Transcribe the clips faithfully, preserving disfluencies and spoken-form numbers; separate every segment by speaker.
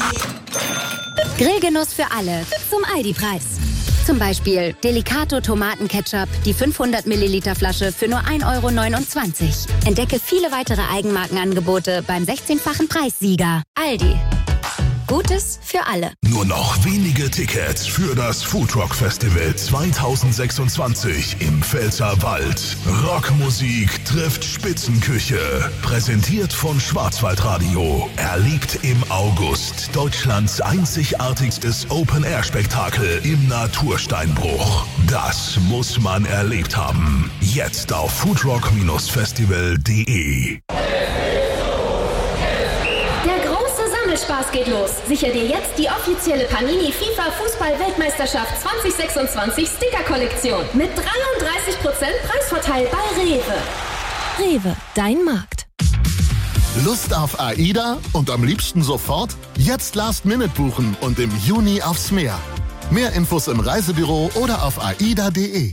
Speaker 1: Grillgenuss für alle zum Aldi-Preis. Zum Beispiel Delicato Tomatenketchup, die fünfhundert Milliliter Flasche für nur ein Euro neunundzwanzig. Entdecke viele weitere Eigenmarkenangebote beim sechzehnfachen Preissieger. Aldi. Gutes für alle.
Speaker 2: Nur noch wenige Tickets für das Foodrock Festival zweitausendsechsundzwanzig im Pfälzerwald. Rockmusik trifft Spitzenküche. Präsentiert von Schwarzwaldradio. Erlebt im August Deutschlands einzigartigstes Open-Air-Spektakel im Natursteinbruch. Das muss man erlebt haben. Jetzt auf foodrock Festival punkt de.
Speaker 3: Spaß geht los. Sicher dir jetzt die offizielle Panini FIFA Fußball-Weltmeisterschaft zwanzig sechsundzwanzig Sticker-Kollektion mit dreiunddreißig Prozent Preisvorteil bei Rewe.
Speaker 1: Rewe, dein Markt.
Speaker 4: Lust auf AIDA und am liebsten sofort? Jetzt Last Minute buchen und im Juni aufs Meer. Mehr Infos im Reisebüro oder auf aida punkt de.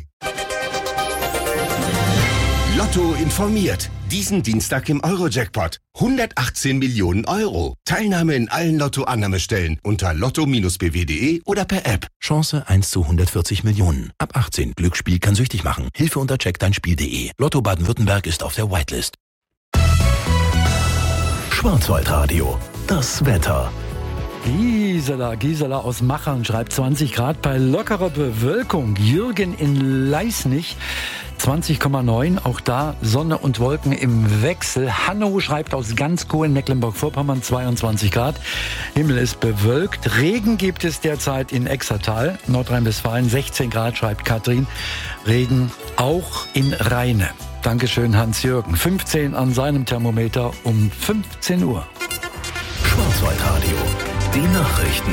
Speaker 5: Lotto informiert. Diesen Dienstag im Euro-Jackpot. hundertachtzehn Millionen Euro. Teilnahme in allen Lotto-Annahmestellen unter lotto b w punkt de oder per App.
Speaker 6: Chance eins zu hundertvierzig Millionen. Ab achtzehn. Glücksspiel kann süchtig machen. Hilfe unter check dein Spiel punkt de. Lotto Baden-Württemberg ist auf der Whitelist.
Speaker 2: Schwarzwaldradio. Das Wetter.
Speaker 7: Gisela, Gisela aus Machern schreibt zwanzig Grad bei lockerer Bewölkung. Jürgen in Leisnich zwanzig Komma neun, auch da Sonne und Wolken im Wechsel. Hanno schreibt aus Ganzkow in Mecklenburg-Vorpommern zweiundzwanzig Grad. Himmel ist bewölkt. Regen gibt es derzeit in Exertal, Nordrhein-Westfalen. sechzehn Grad schreibt Katrin. Regen auch in Rheine. Dankeschön, Hans-Jürgen. fünfzehn an seinem Thermometer um fünfzehn Uhr.
Speaker 2: Schwarzwaldradio. Die Nachrichten.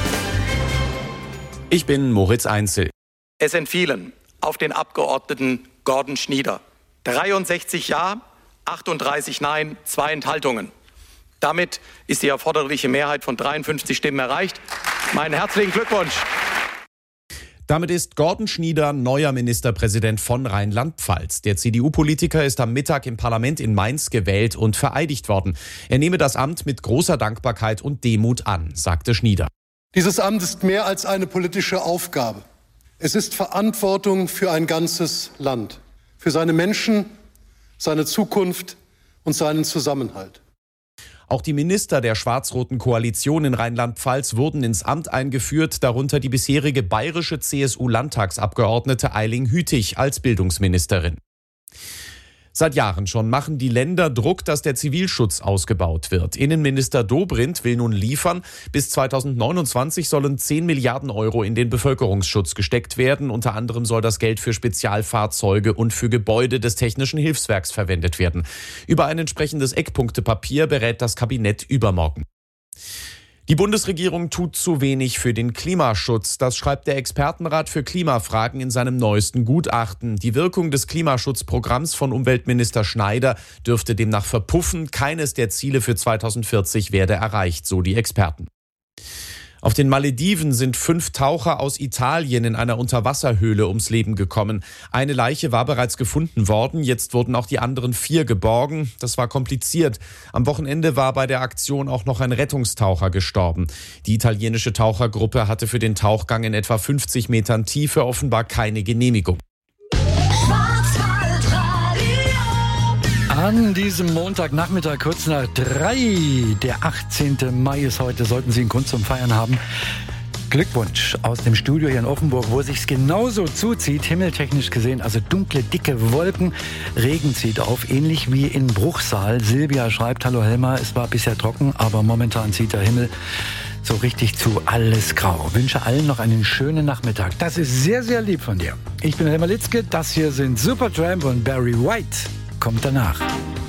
Speaker 8: Ich bin Moritz Einzel.
Speaker 9: Es entfielen auf den Abgeordneten Gordon Schnieder dreiundsechzig Ja, achtunddreißig Nein, zwei Enthaltungen. Damit ist die erforderliche Mehrheit von dreiundfünfzig Stimmen erreicht. Meinen herzlichen Glückwunsch.
Speaker 8: Damit ist Gordon Schnieder neuer Ministerpräsident von Rheinland-Pfalz. Der C D U-Politiker ist am Mittag im Parlament in Mainz gewählt und vereidigt worden. Er nehme das Amt mit großer Dankbarkeit und Demut an, sagte Schnieder.
Speaker 10: Dieses Amt ist mehr als eine politische Aufgabe. Es ist Verantwortung für ein ganzes Land, für seine Menschen, seine Zukunft und seinen Zusammenhalt.
Speaker 8: Auch die Minister der schwarz-roten Koalition in Rheinland-Pfalz wurden ins Amt eingeführt, darunter die bisherige bayerische C S U-Landtagsabgeordnete Eiling Hütig als Bildungsministerin. Seit Jahren schon machen die Länder Druck, dass der Zivilschutz ausgebaut wird. Innenminister Dobrindt will nun liefern. Bis zweitausendneunundzwanzig sollen zehn Milliarden Euro in den Bevölkerungsschutz gesteckt werden. Unter anderem soll das Geld für Spezialfahrzeuge und für Gebäude des Technischen Hilfswerks verwendet werden. Über ein entsprechendes Eckpunktepapier berät das Kabinett übermorgen. Die Bundesregierung tut zu wenig für den Klimaschutz. Das schreibt der Expertenrat für Klimafragen in seinem neuesten Gutachten. Die Wirkung des Klimaschutzprogramms von Umweltminister Schneider dürfte demnach verpuffen. Keines der Ziele für zweitausendvierzig werde erreicht, so die Experten. Auf den Malediven sind fünf Taucher aus Italien in einer Unterwasserhöhle ums Leben gekommen. Eine Leiche war bereits gefunden worden, jetzt wurden auch die anderen vier geborgen. Das war kompliziert. Am Wochenende war bei der Aktion auch noch ein Rettungstaucher gestorben. Die italienische Tauchergruppe hatte für den Tauchgang in etwa fünfzig Metern Tiefe offenbar keine Genehmigung.
Speaker 7: An diesem Montagnachmittag kurz nach drei, der achtzehnten Mai ist heute, sollten Sie einen Grund zum Feiern haben. Glückwunsch aus dem Studio hier in Offenburg, wo sich's genauso zuzieht, himmeltechnisch gesehen, also dunkle, dicke Wolken, Regen zieht auf, ähnlich wie in Bruchsal. Silvia schreibt, hallo Helmer, es war bisher trocken, aber momentan zieht der Himmel so richtig zu, alles grau. Wünsche allen noch einen schönen Nachmittag. Das ist sehr, sehr lieb von dir. Ich bin Helmer Litzke, das hier sind Supertramp und Barry White. Kommt danach.